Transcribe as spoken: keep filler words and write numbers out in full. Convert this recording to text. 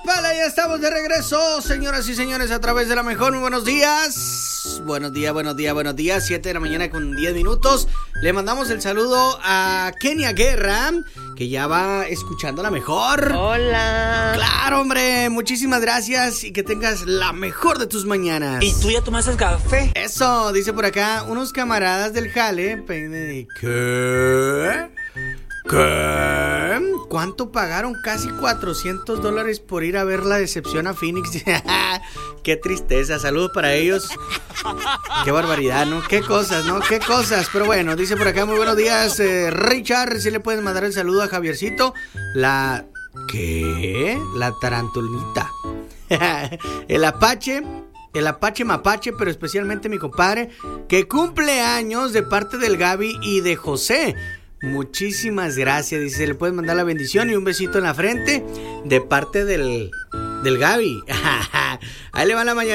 Vale, ya estamos de regreso, señoras y señores, a través de la mejor. Muy buenos días. Buenos días, buenos días, buenos días. siete de la mañana con diez minutos. Le mandamos el saludo a Kenia Guerra, que ya va escuchando la mejor. Hola. Claro, hombre. Muchísimas gracias y que tengas la mejor de tus mañanas. ¿Y tú ya tomaste café? Eso, dice por acá, unos camaradas del jale. ¿Qué? ¿Qué? ¿Cuánto pagaron? Casi cuatrocientos dólares por ir a ver la decepción a Phoenix. Qué tristeza, saludos para ellos. Qué barbaridad, ¿no? Qué cosas, ¿no? Qué cosas. Pero bueno, dice por acá, muy buenos días, eh, Richard. Si le puedes mandar el saludo a Javiercito. La... ¿Qué? La tarantulita. El Apache. El Apache Mapache, pero especialmente mi compadre, que cumple años de parte del Gaby y de José. Muchísimas gracias, dice, le puedes mandar la bendición y un besito en la frente de parte del, del Gaby. Ahí le va la mañana.